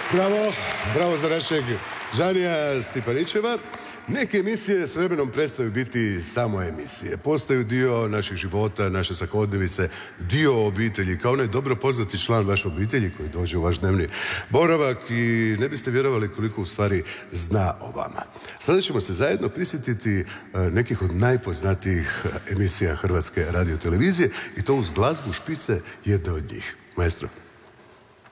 Bravo, bravo za našeg Žanija Stipanićeva. Neke emisije s vremenom prestaju biti samo emisije. Postaju dio naših života, naše svakodnevice, dio obitelji, kao onaj dobro poznati član vaše obitelji koji dođe u vaš dnevni boravak i ne biste vjerovali koliko u stvari zna o vama. Sada ćemo se zajedno prisjetiti nekih od najpoznatijih emisija Hrvatske radiotelevizije i to uz glazbu špice jedne od njih. Maestro.